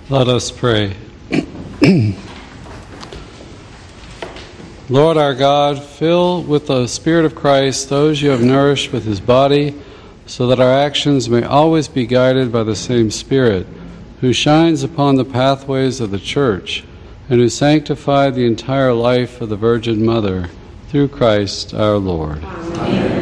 Let us pray. Lord our God, fill with the Spirit of Christ those you have nourished with his body, so that our actions may always be guided by the same Spirit, who shines upon the pathways of the Church, and who sanctified the entire life of the Virgin Mother, through Christ our Lord. Amen.